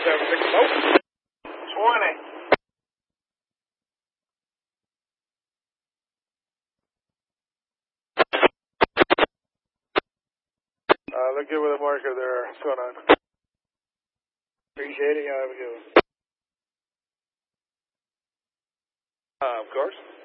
20. Look good with a marker there. What's going on? Appreciate it. Y'all have a good one. Of course.